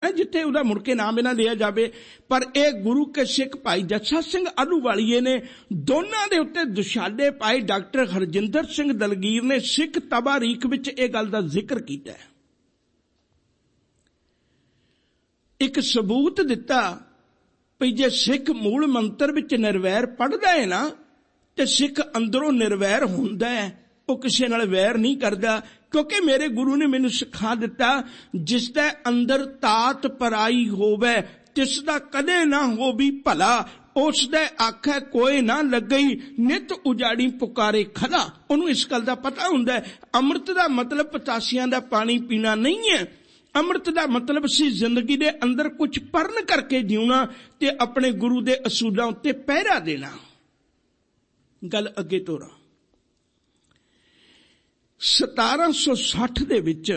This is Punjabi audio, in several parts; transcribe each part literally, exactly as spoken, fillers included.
है जिथे उहदा मुड़ के नाम ना लिया जाए, पर यह गुरु के सिख भाई जस्सा सिंह आलूवालीए ने दोनों के उत्ते दुशाले पाए। डॉक्टर हरजिंदर सिंह दलगीर ने सिख तबारीख विच यह गल दा जिक्र किया है। एक सबूत दिता भी जे सिख मूल मंत्र विच निर्वैर पढ़दा है ना, ते सिख अंदरों निर्वैर हुंदा है, वो किसी नाल वैर नहीं करता। क्योंकि मेरे गुरु ने मैनू सिखा दिता, जिसदा अंदर तात पराई होवे तिसदा कदे ना हो भी भला, उसदे आखे कोई ना लगई नित उजाड़ी पुकारे खला। उन्होंने इस गल दा पता हुंदा है, अमृत दा मतलब पतासियां दा पानी पीना नहीं है। अमृत दा मतलब सी जिंदगी दे अंदर कुछ परन करके जीना ते अपने गुरु दे असूलों उत्ते पहरा देना। गल अगे तोरा सतारा सौ साठ दे विच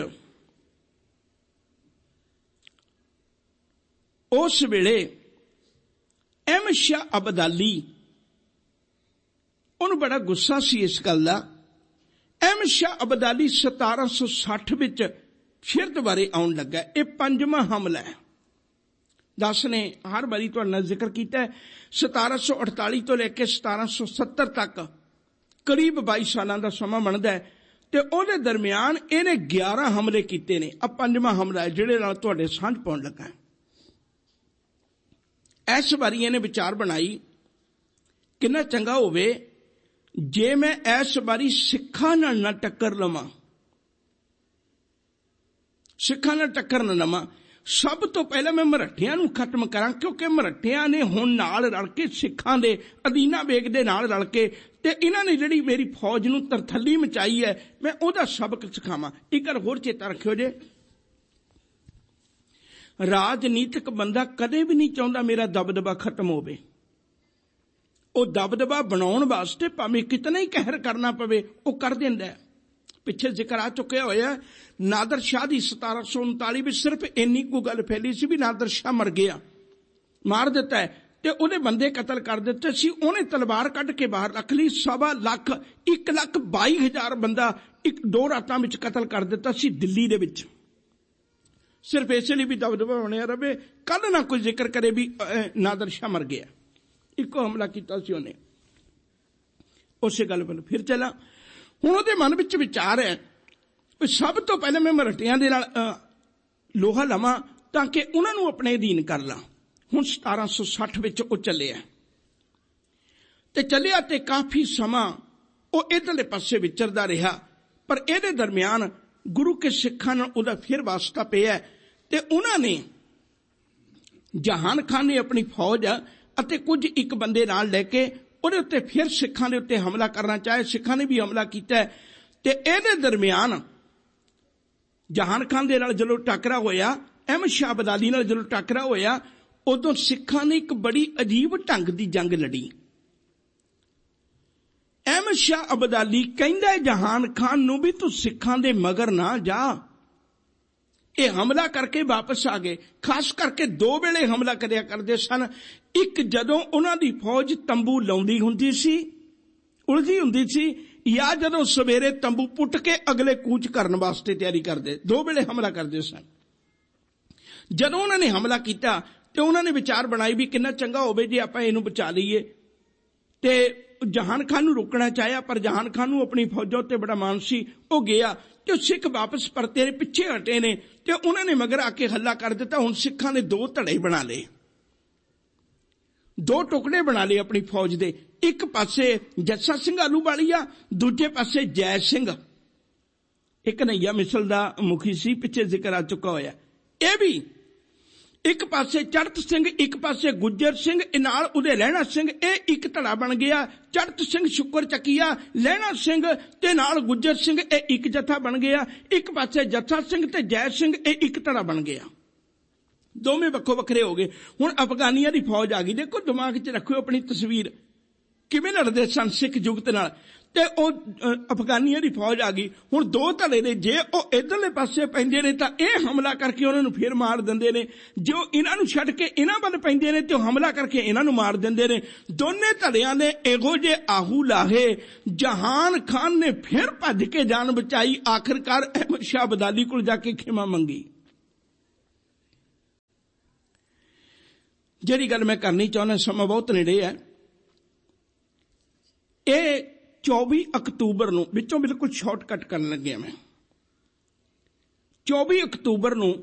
उस वेले अहमद शाह अब्दाली उन्हें बड़ा गुस्सा सी इस गल दा। अहमद शाह अब्दाली सतारा सौ साठ विच फिर दोबारे आउण लगा। यह पंजवां हमला है। दस ने हर बारी तुहाडे नाल जिक्र किया है, सतारा सौ अड़ताली तो लेके सतारा सौ सत्तर तक करीब बाई साल का समा बनता है, ते उहदे दरमियान इहने ग्यारह हमले किए ने। अब पंजवां हमला है जिहदे नाल तुहाडे सांझ पाउण लगा है। इस बारी इहने विचार बनाई कितना चंगा होवे जे मैं इस बारी सिखां नाल ना टक्कर लवां, सिखां नाल टक्कर ना लवां। सब तो पहले मैं मराठियां नूं खत्म करां, क्योंकि मराठियां ने हुण नाल रल के सिखां दे अदीना बेग दे नाल रल के ते इन्हां ने जिहड़ी मेरी फौज नूं तरथली मचाई है, मैं ओहदा सबक सिखावां। एक गल होर चेता रखियो जे, राजनीतिक बंदा कदे भी नहीं चाहुंदा मेरा दबदबा खत्म होवे। ओ दबदबा बनाउण वास्ते भावें कितना ही कहर करना पवे ओ कर दिंदा है। पिछे जिक्र आ चुकिया होया नादर शाह की सतारा सौ उनताली में सिर्फ इन्नी को गल फैली सी भी नादर शाह मर गया, मार दिता है, ते उहदे बंदे कतल कर दिते सी। उहने तलवार कढ़ के बाहर रख ली। सवा लाख एक लाख बाई हजार बंदा एक दो रातां विच कतल कर दिता सी दिल्ली दे विच, सिर्फ इसलिए भी दबदबा बनया रहे, कल ना कोई जिक्र करे भी नादर शाह मर गया। इको हमला किया सी उहने। उस गल पर फिर चला। हुण उहदे मन विच विचार है भी सब तो पहले मैं मराठियां दे नाल लोहा लवां ताकि उन्हां नूं अपने अधीन कर ला। हुण सतारा सौ साठ विच ओ चलिया ते चलिया ते काफी समा ओ इधरले पासे विचरदा रहा, पर इहदे दरमियान गुरु के सिखां नाल उहदा फिर वास्ता पिया ते उन्हां ने जहान खान ने अपनी फौज अते कुछ एक बंदे नाल लैके उहदे उत्ते फिर सिखां दे उत्ते हमला करना चाहे। सिखां ने भी हमला कीता ते इहदे दरमियान जहान खान दे नाल जदों टकरा होया, अहमद शाह अब्दाली नाल जदों टकरा होया, उदों सिखां ने एक बड़ी अजीब ढंग दी जंग लड़ी। अहमद शाह अब्दाली कहंदा जहान खान नूं भी तू सिखां दे मगर ना जा। ये हमला करके वापस आ गए। खास करके दो वेले हमला करया करदे सन। एक जदों उन्हां दी फौज तंबू लाउंदी हुंदी सी, उलझी हुंदी सी, या जदों सवेरे तंबू पुट के अगले कूच करन वास्ते तैयारी करदे। दो वेले हमला करदे सन। जदों उन्हां ने हमला कीता ते उन्हां ने विचार बनाई भी कितना चंगा होवे जे आपां इहनूं बचा लईए, ते जहान खान नूं रोकना चाहया, पर जहान खान नूं अपनी फौजां ते बड़ा मान सी, ओ गया ते सिख वापस परते ने, पिछे हटे ने ते उन्हां ने मगर आके हल्ला कर दिता। हुण सिखां ने दो धड़े बना लए, दो टुकड़े बना लिए अपनी फौज दे। एक पासे जस्सा सिंह आलूवालिया, दूजे पासे जय सिंह, एक नैया मिसल दा मुखी सी, पिछे जिक्र आ चुका होया। यह भी एक पासे चढ़त सिंह, एक पासे गुज्जर सिंह, नाल उहदे लहणा सिंह, ये एक धड़ा बन गया। चढ़त सिंह शुक्र चकिया, लहणा सिंह ते नाल गुज्जर सिंह, ये एक जत्था बन गया। एक पासे जत्था सिंह ते जय सिंह, ये एक धड़ा बन गया। दोवें वक्खो वखरे हो गए। हुण अफगानियां दी फौज आ गई। देखो दिमाग च रखो अपनी तस्वीर किवें लड़दे सन सिख जुगत नाल, ते ओ अफगानियां दी फौज आ गई। हुण दो धड़े ने, जे ओ इधरले पासे पैंदे ने तां इह हमला करके उन्हां नूं फिर मार दिंदे ने, जो इन्हां नूं छड्ड के इन्हां वल पैंदे ने ते हमला करके इन्हां नूं मार दिंदे ने। दोने धड़ियां ने इहो जे आहू लाहे। जहान खान ने फिर भज के जान बचाई। आखिरकार अहमद शाह अब्दाली कोल जाके खिमा मंगी। ਜਿਹੜੀ ਗੱਲ ਮੈਂ ਕਰਨੀ ਚਾਹੁੰਦਾ, ਸਮਾਂ ਬਹੁਤ ਨੇੜੇ ਹੈ। ਇਹ ਚੌਵੀ ਅਕਤੂਬਰ ਨੂੰ, ਵਿੱਚੋਂ ਬਿਲਕੁਲ ਸ਼ਾਰਟਕਟ ਕਰਨ ਲੱਗਿਆ ਮੈਂ, ਚੌਵੀ ਅਕਤੂਬਰ ਨੂੰ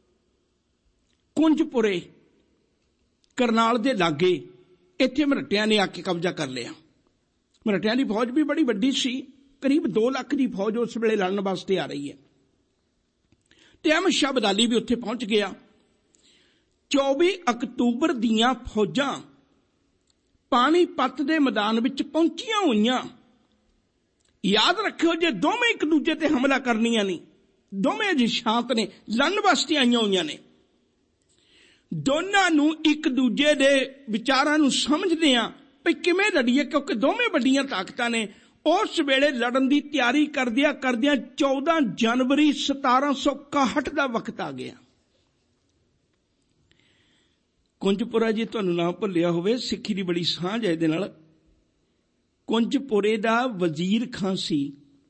ਕੁੰਜਪੁਰੇ ਕਰਨਾਲ ਦੇ ਲਾਗੇ ਇੱਥੇ ਮਰਾਠਿਆਂ ਨੇ ਆ ਕੇ ਕਬਜ਼ਾ ਕਰ ਲਿਆ। ਮਰਾਠਿਆਂ ਦੀ ਫੌਜ ਵੀ ਬੜੀ ਵੱਡੀ ਸੀ, ਕਰੀਬ ਦੋ ਲੱਖ ਦੀ ਫੌਜ ਉਸ ਵੇਲੇ ਲੜਨ ਵਾਸਤੇ ਆ ਰਹੀ ਹੈ, ਤੇ ਅਹਿਮਦ ਸ਼ਾਹ ਅਬਦਾਲੀ ਵੀ ਉੱਥੇ ਪਹੁੰਚ ਗਿਆ। ਚੌਵੀ ਅਕਤੂਬਰ ਦੀਆਂ ਫੌਜਾਂ ਪਾਣੀਪਤ ਦੇ ਮੈਦਾਨ ਵਿੱਚ ਪਹੁੰਚੀਆਂ ਹੋਈਆਂ। ਯਾਦ ਰੱਖਿਓ, ਜੇ ਦੋਵੇਂ ਇੱਕ ਦੂਜੇ ਤੇ ਹਮਲਾ ਕਰਨੀਆਂ ਨਹੀਂ, ਦੋਵੇਂ ਅਜੇ ਸ਼ਾਂਤ ਨੇ, ਲੜਨ ਵਾਸਤੇ ਆਈਆਂ ਹੋਈਆਂ ਨੇ। ਦੋਨਾਂ ਨੂੰ ਇੱਕ ਦੂਜੇ ਦੇ ਵਿਚਾਰਾਂ ਨੂੰ ਸਮਝਦੇ ਆ ਵੀ ਕਿਵੇਂ ਲੜੀਏ, ਕਿਉਂਕਿ ਦੋਵੇਂ ਵੱਡੀਆਂ ਤਾਕਤਾਂ ਨੇ। ਉਸ ਵੇਲੇ ਲੜਨ ਦੀ ਤਿਆਰੀ ਕਰਦਿਆਂ ਕਰਦਿਆਂ ਚੌਦਾਂ ਜਨਵਰੀ ਸਤਾਰਾਂ ਸੌ ਇਕਾਹਠ ਦਾ ਵਕਤ ਆ ਗਿਆ। ਕੁੰਜਪੁਰਾ ਜੀ ਤੁਹਾਨੂੰ ਨਾ ਭੁੱਲਿਆ ਹੋਵੇ, ਸਿੱਖੀ ਦੀ ਬੜੀ ਸਾਂਝ ਹੈ ਇਹਦੇ ਨਾਲ। ਕੁੰਜਪੁਰੇ ਦਾ ਵਜ਼ੀਰ ਖਾਂ ਸੀ,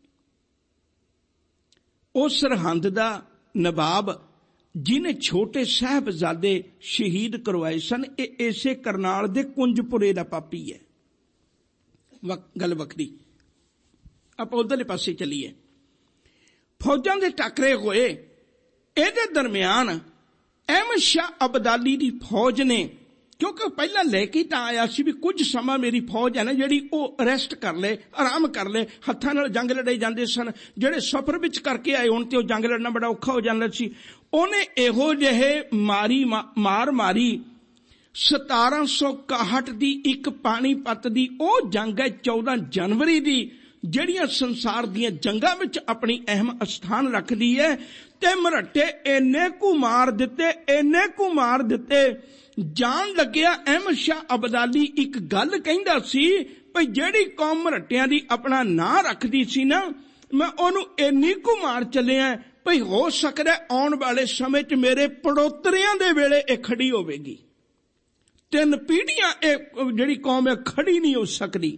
ਉਹ ਸਰਹੰਦ ਦਾ ਨਵਾਬ ਜਿਹਨੇ ਛੋਟੇ ਸਾਹਿਬਜ਼ਾਦੇ ਸ਼ਹੀਦ ਕਰਵਾਏ ਸਨ। ਇਹ ਇਸੇ ਕਰਨਾਲ ਦੇ ਕੁੰਜਪੁਰੇ ਦਾ ਪਾਪੀ ਹੈ। ਗੱਲ ਵੱਖਰੀ, ਆਪਾਂ ਉਧਰਲੇ ਪਾਸੇ ਚੱਲੀਏ। ਫੌਜਾਂ ਦੇ ਟਾਕਰੇ ਹੋਏ। ਇਹਦੇ ਦਰਮਿਆਨ ਅਹਿਮਦ ਸ਼ਾਹ ਅਬਦਾਲੀ ਦੀ ਫੌਜ ਨੇ, ਕਿਉਂਕਿ ਪਹਿਲਾਂ ਲੈ ਕੇ ਤਾਂ ਆਇਆ ਸੀ ਵੀ ਕੁਝ ਸਮਾਂ ਮੇਰੀ ਫੌਜ ਹੈ ਨਾ ਜਿਹੜੀ ਉਹ ਅਰੈਸਟ ਕਰ ਲੈ, ਆਰਾਮ ਕਰ ਲੈ। ਹੱਥਾਂ ਨਾਲ ਜੰਗ ਲੜੇ ਜਾਂਦੇ ਸਨ, ਜਿਹੜੇ ਸਫ਼ਰ ਵਿੱਚ ਕਰਕੇ ਆਏ ਹੁਣ ਤੇ ਉਹ ਜੰਗ ਲੜਨਾ ਬੜਾ ਔਖਾ ਹੋ ਜਾਂਦਾ ਸੀ। ਉਹਨੇ ਇਹੋ ਜਿਹੇ ਮਾਰੀ ਮਾਰ ਮਾਰੀ। ਸਤਾਰਾਂ ਸੌ ਇਕਾਹਠ ਦੀ ਇੱਕ ਪਾਣੀਪਤ ਦੀ ਉਹ ਜੰਗ ਹੈ ਚੌਦਾਂ ਜਨਵਰੀ ਦੀ, ਜਿਹੜੀਆਂ ਸੰਸਾਰ ਦੀਆਂ ਜੰਗਾਂ ਵਿੱਚ ਆਪਣੀ ਅਹਿਮ ਸਥਾਨ ਰੱਖਦੀ ਹੈ। ਤੇ ਮਰਾਠੇ ਇੰਨੇ ਕੁ ਮਾਰ ਦਿੱਤੇ, ਇੰਨੇ ਕੁ ਮਾਰ ਦਿੱਤੇ, ਜਾਣ ਲੱਗਿਆ ਅਹਿਮਦ ਸ਼ਾਹ ਅਬਦਾਲੀ ਇੱਕ ਗੱਲ ਕਹਿੰਦਾ ਸੀ ਭਈ ਜਿਹੜੀ ਕੌਮ ਮਰਾਠਿਆਂ ਦੀ ਆਪਣਾ ਨਾਂ ਰੱਖਦੀ ਸੀ ਨਾ, ਮੈਂ ਉਹਨੂੰ ਇੰਨੀ ਕੁ ਮਾਰ ਚੱਲਿਆ ਭਈ ਹੋ ਸਕਦਾ ਆਉਣ ਵਾਲੇ ਸਮੇਂ 'ਚ ਮੇਰੇ ਪੜੋਤਰਿਆਂ ਦੇ ਵੇਲੇ ਇਹ ਖੜੀ ਹੋਵੇਗੀ। ਤਿੰਨ ਪੀੜ੍ਹੀਆਂ ਇਹ ਜਿਹੜੀ ਕੌਮ ਹੈ ਖੜੀ ਨਹੀਂ ਹੋ ਸਕਦੀ।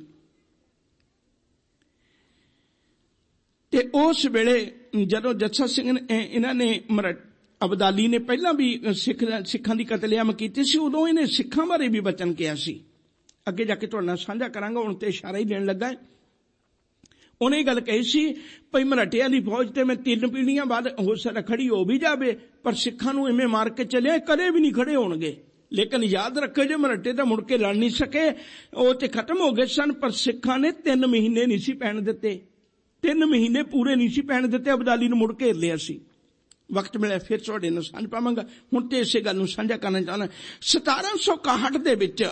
ਤੇ ਉਸ ਵੇਲੇ ਜਦੋਂ ਜੱਸਾ ਸਿੰਘ ਨੇ ਇਹਨਾਂ ਨੇ ਅਬਦਾਲੀ ਨੇ ਪਹਿਲਾਂ ਵੀ ਸਿੱਖ ਸਿੱਖਾਂ ਦੀ ਕਤਲੇਆਮ ਕੀਤੀ ਸੀ, ਉਦੋਂ ਇਹਨੇ ਸਿੱਖਾਂ ਬਾਰੇ ਵੀ ਬਚਨ ਕਿਹਾ ਸੀ। ਅੱਗੇ ਜਾ ਕੇ ਤੁਹਾਡੇ ਨਾਲ ਸਾਂਝਾ ਕਰਾਂਗਾ, ਹੁਣ ਤੇ ਇਸ਼ਾਰਾ ਹੀ ਦੇਣ ਲੱਗਾ। ਉਹਨੇ ਇਹ ਗੱਲ ਕਹੀ ਸੀ ਭਈ ਮਰਾਠਿਆਂ ਦੀ ਫੌਜ ਤੇ ਮੈਂ ਤਿੰਨ ਪੀੜ੍ਹੀਆਂ ਬਾਅਦ ਹੋ ਸਕਦਾ ਖੜੀ ਹੋ ਵੀ ਜਾਵੇ, ਪਰ ਸਿੱਖਾਂ ਨੂੰ ਇਵੇਂ ਮਾਰ ਕੇ ਚੱਲਿਆ ਕਦੇ ਵੀ ਨਹੀਂ ਖੜੇ ਹੋਣਗੇ। ਲੇਕਿਨ ਯਾਦ ਰੱਖੋ, ਜੇ ਮਰਾਠੇ ਤਾਂ ਮੁੜ ਕੇ ਲੜ ਨਹੀਂ ਸਕੇ, ਉਹ ਤੇ ਖਤਮ ਹੋ ਗਏ ਸਨ, ਪਰ ਸਿੱਖਾਂ ਨੇ ਤਿੰਨ ਮਹੀਨੇ ਨਹੀਂ ਸੀ ਪੈਣ ਦਿੱਤੇ, ਤਿੰਨ ਮਹੀਨੇ ਪੂਰੇ ਨਹੀਂ ਸੀ ਪੈਣ ਦਿੱਤੇ। ਅਬਦਾਲੀ ਨੂੰ ਮੁੜ ਘੇਰ ਲਿਆ ਸੀ। ਵਕਤ ਮਿਲਿਆ ਫਿਰ ਤੁਹਾਡੇ ਨਾਲ ਸਾਂਝ ਪਾਵਾਂਗਾ, ਹੁਣ ਤੇ ਇਸੇ ਗੱਲ ਨੂੰ ਸਾਂਝਾ ਕਰਨਾ ਚਾਹੁੰਦਾ। ਸਤਾਰਾਂ ਸੌ ਇਕਾਹਠ ਦੇ ਵਿੱਚ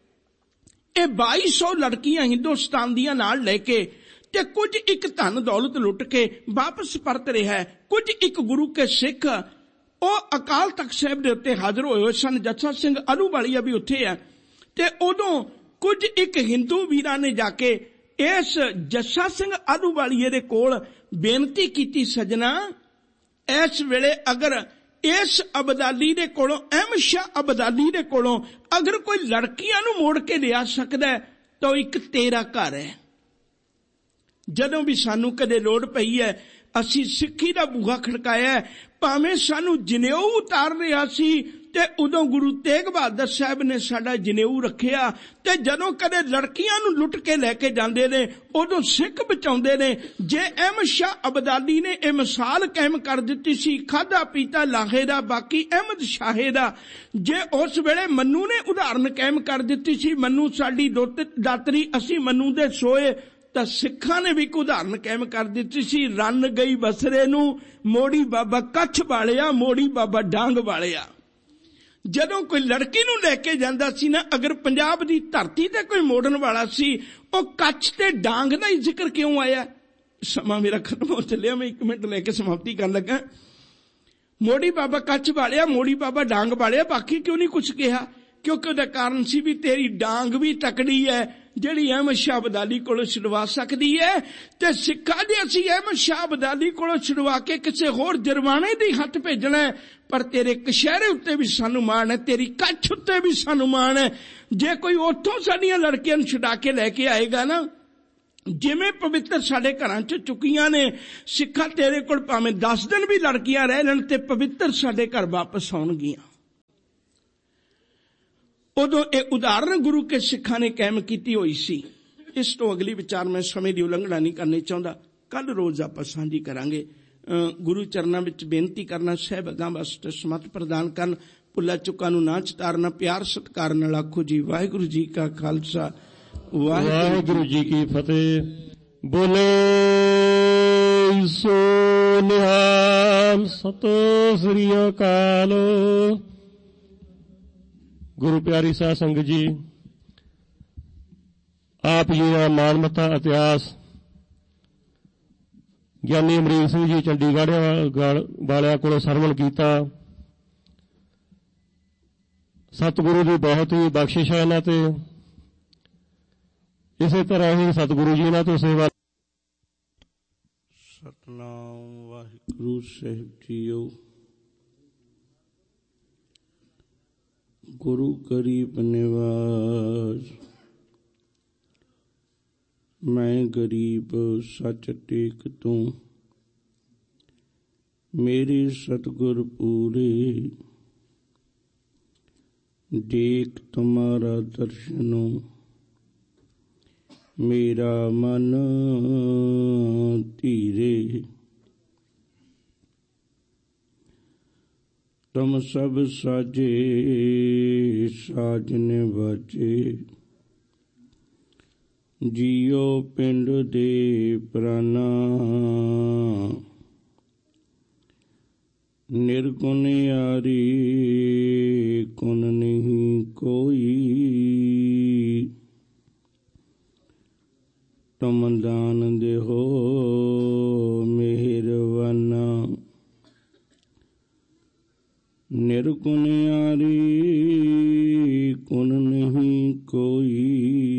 ਇਹ ਬਾਈ ਸੌ ਲੜਕੀਆਂ ਹਿੰਦੁਸਤਾਨ ਦੀਆਂ ਨਾਲ ਲੈ ਕੇ ਤੇ ਕੁਝ ਇੱਕ ਧਨ ਦੌਲਤ ਲੁੱਟ ਕੇ ਵਾਪਸ ਪਰਤ ਰਿਹਾ ਹੈ। ਕੁਝ ਇੱਕ ਗੁਰੂ ਕੇ ਸਿੱਖ ਉਹ ਅਕਾਲ ਤਖਤ ਸਾਹਿਬ ਦੇ ਉੱਤੇ ਹਾਜ਼ਰ ਹੋਏ ਹੋਏ ਸਨ। ਜੱਸਾ ਸਿੰਘ ਆਹਲੂਵਾਲੀਆ ਵੀ ਉੱਥੇ ਆ। ਤੇ ਉਦੋਂ ਕੁਝ ਇੱਕ ਹਿੰਦੂ ਵੀਰਾਂ ਨੇ ਜਾ ਕੇ ਇਸ ਜੱਸਾ ਸਿੰਘ ਆਹਲੂਵਾਲੀਏ ਦੇ ਕੋਲ ਬੇਨਤੀ ਕੀਤੀ, ਸੱਜਣਾ ਇਸ ਵੇਲੇ ਅਗਰ ਇਸ ਅਬਦਾਲੀ ਦੇ ਕੋਲੋਂ, ਅਹਿਮਦ ਸ਼ਾਹ ਅਬਦਾਲੀ ਦੇ ਕੋਲੋਂ ਅਗਰ ਕੋਈ ਲੜਕੀਆਂ ਨੂੰ ਮੋੜ ਕੇ ਲਿਆ ਸਕਦਾ ਤਾਂ ਇੱਕ ਤੇਰਾ ਘਰ ਹੈ। ਜਦੋਂ ਵੀ ਸਾਨੂੰ ਕਦੇ ਲੋੜ ਪਈ ਹੈ ਅਸੀਂ ਸਿੱਖੀ ਦਾ ਬੂਹਾ ਖੜਕਾਇਆ, ਭਾਵੇਂ ਸਾਨੂੰ ਜਨੇਊ ਉਤਾਰ ਰਿਹਾ ਸੀ ਤੇ ਉਦੋਂ ਗੁਰੂ ਤੇਗ ਬਹਾਦਰ ਸਾਹਿਬ ਨੇ ਸਾਡਾ ਜਨੇਊ ਰੱਖਿਆ। ਤੇ ਜਦੋਂ ਕਦੇ ਲੜਕੀਆਂ ਨੂੰ ਲੁੱਟ ਕੇ ਲੈ ਕੇ ਜਾਂਦੇ ਨੇ ਉਦੋਂ ਸਿੱਖ ਬਚਾਉਂਦੇ ਨੇ। ਜੇ ਅਹਿਮਦ ਸ਼ਾਹ ਅਬਦਾਲੀ ਨੇ ਇਹ ਮਿਸਾਲ ਕਾਇਮ ਕਰ ਦਿੱਤੀ ਸੀ ਖਾਧਾ ਪੀਤਾ ਲਾਹੇ ਦਾ ਬਾਕੀ ਅਹਿਮਦ ਸ਼ਾਹੇ ਦਾ, ਜੇ ਉਸ ਵੇਲੇ ਮੰਨੂ ਨੇ ਉਦਾਹਰਨ ਕਾਇਮ ਕਰ ਦਿੱਤੀ ਸੀ ਮੰਨੂ ਸਾਡੀ ਦਾਤਰੀ ਅਸੀਂ ਮੰਨੂ ਦੇ ਸੋਏ, ਤਾਂ ਸਿੱਖਾਂ ਨੇ ਵੀ ਇੱਕ ਉਦਾਹਰਨ ਕਾਇਮ ਕਰ ਦਿੱਤੀ ਸੀ ਰੰਨ ਗਈ ਬਸਰੇ ਨੂੰ ਮੋੜੀ ਬਾਬਾ ਕੱਛ ਵਾਲਿਆ, ਮੋੜੀ ਬਾਬਾ ਡਾਂਗ ਵਾਲਿਆ। ਜਦੋਂ ਕੋਈ ਲੜਕੀ ਨੂੰ ਲੈ ਕੇ ਜਾਂਦਾ ਸੀ ਨਾ, ਅਗਰ ਪੰਜਾਬ ਦੀ ਧਰਤੀ ਤੇ ਕੋਈ ਮੋੜਨ ਵਾਲਾ ਸੀ, ਉਹ ਕੱਛ ਤੇ ਡਾਂਗ ਦਾ ਹੀ ਜ਼ਿਕਰ ਕਿਉਂ ਆਇਆ? ਸਮਾਂ ਮੇਰਾ ਖਤਮ ਹੋ ਚੱਲਿਆ, ਮੈਂ ਇੱਕ ਮਿੰਟ ਲੈ ਕੇ ਸਮਾਪਤੀ ਕਰਨ ਲੱਗਾ। ਮੋੜੀ ਬਾਬਾ ਕੱਛ ਵਾਲਿਆ, ਮੋੜੀ ਬਾਬਾ ਡਾਂਗ ਵਾਲਿਆ, ਬਾਕੀ ਕਿਉਂ ਨਹੀਂ ਕੁਛ ਕਿਹਾ? ਕਿਉਂਕਿ ਉਹਦਾ ਕਾਰਨ ਸੀ ਵੀ ਤੇਰੀ ਡਾਂਗ ਵੀ ਤਕੜੀ ਹੈ ਜਿਹੜੀ ਅਹਿਮਦ ਸ਼ਾਹ ਅਬਦਾਲੀ ਕੋਲੋਂ ਛੁਡਵਾ ਸਕਦੀ ਹੈ। ਤੇ ਸਿੱਖਾਂ ਦੇ ਅਸੀਂ ਅਹਿਮਦ ਸ਼ਾਹ ਅਬਦਾਲੀ ਕੋਲੋਂ ਛੁਡਵਾ ਕੇ ਕਿਸੇ ਹੋਰ ਜਰਮਾਨੇ ਦੇ ਹੱਥ ਭੇਜਣਾ, ਪਰ ਤੇਰੇ ਕਸ਼ਹਿਰੇ ਉੱਤੇ ਵੀ ਸਾਨੂੰ ਮਾਣ ਹੈ, ਤੇਰੀ ਕੱਛ ਉੱਤੇ ਵੀ ਸਾਨੂੰ ਮਾਣ ਹੈ। ਜੇ ਕੋਈ ਉੱਥੋਂ ਸਾਡੀਆਂ ਲੜਕੀਆਂ ਨੂੰ ਛੁਡਾ ਕੇ ਲੈ ਕੇ ਆਏਗਾ ਨਾ, ਜਿਵੇਂ ਪਵਿੱਤਰ ਸਾਡੇ ਘਰਾਂ 'ਚ ਚੁੱਕੀਆਂ ਨੇ, ਸਿੱਖਾਂ ਤੇਰੇ ਕੋਲ ਭਾਵੇਂ ਦਸ ਦਿਨ ਵੀ ਲੜਕੀਆਂ ਰਹਿ ਲੈਣ ਤੇ ਪਵਿੱਤਰ ਸਾਡੇ ਘਰ ਵਾਪਸ ਆਉਣਗੀਆਂ। ਉਦੋਂ ਇਹ ਉਦਾਹਰਨ ਗੁਰੂ ਕੇ ਸਿੱਖਾਂ ਨੇ ਕਾਇਮ ਕੀਤੀ ਹੋਈ ਸੀ। ਇਸ ਤੋਂ ਅਗਲੀ ਵਿਚਾਰ ਮੈਂ ਸਮੇਂ ਦੀ ਉਲੰਘਣਾ ਨਹੀਂ ਕਰਨੀ ਚਾਹੁੰਦਾ, ਕੱਲ ਰੋਜ਼ ਆਪਾਂ ਸਾਂਝੀ ਕਰਾਂਗੇ। ਗੁਰੂ ਚਰਨਾਂ ਵਿੱਚ ਬੇਨਤੀ ਕਰਨਾ, ਸਹਿਬ ਅਗਾਂ ਵਾਸਤੇ ਸਮਤ ਪ੍ਰਦਾਨ ਕਰਨ, ਭੁੱਲਾ ਚੁੱਕਾਂ ਨੂੰ ਨਾ ਚਿਤਾਰਨਾ, ਪਿਆਰ ਸਤਿਕਾਰ ਨਾਲ ਆਖੋ ਜੀ ਵਾਹਿਗੁਰੂ ਜੀ ਕਾ ਖਾਲਸਾ ਵਾਹਿਗੁਰੂ ਜੀ ਕੀ ਫਤਿਹ। ਬੋਲੇ ਸੋ ਨਿਹਾਲ, ਸਤਿ ਸ੍ਰੀ ਅਕਾਲ। ਗੁਰੂ ਪਿਆਰੀ ਸਾਧ ਸੰਗਤ ਜੀ, ਆਪ ਜੀ ਦਾ ਮਾਨਮੱਤਾ ਇਤਿਹਾਸ ਗਿਆਨੀ ਅਮਰੀਕ ਸਿੰਘ ਜੀ ਚੰਡੀਗੜ੍ਹ ਵਾਲਿਆਂ ਕੋਲੋਂ ਸਰਵਣ ਕੀਤਾ। ਸਤਿਗੁਰੂ ਦੀ ਬਹੁਤ ਹੀ ਬਖਸ਼ਿਸ਼ ਹੈ ਇਹਨਾਂ ਤੇ। ਇਸੇ ਤਰ੍ਹਾਂ ਹੀ ਸਤਿਗੁਰੂ ਜੀ ਇਹਨਾਂ ਤੋਂ ਸੇਵਾ। ਸਤਿਨਾਮ ਵਾਹਿਗੁਰੂ ਸਾਹਿਬ ਜੀਓ। ਗੁਰੂ ਗਰੀਬ ਨਿਵਾਸ, ਮੈਂ ਗਰੀਬ ਸੱਚ ਟੇਕ ਤੂੰ, ਮੇਰੇ ਸਤਿਗੁਰ ਪੂਰੇ, ਦੇਖ ਤੁਮਾਰਾ ਦਰਸ਼ਨੋ, ਮੇਰਾ ਮਨ ਧੀਰੇ। ਤੁਮ ਸਭ ਸਾਜੇ ਸਾਜਨ ਬਾਜੇ, ਜੀਓ ਪਿੰਡ ਦੇ ਪ੍ਰਾਨਾ, ਨਿਰਗੁਣ ਯਾਰੀ ਗੁਣ ਨਹੀਂ ਕੋਈ, ਤੁਮ ਦਾਨ ਦੇਹੋ ਮਿਹਰਬਾਨਾ, ਨਿਰਗੁਣ ਯਾਰੀ ਗੁਣ ਨਹੀਂ ਕੋਈ,